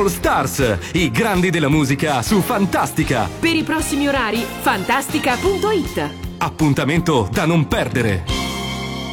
All Stars, i grandi della musica su Fantastica. Per i prossimi orari, fantastica.it. Appuntamento da non perdere.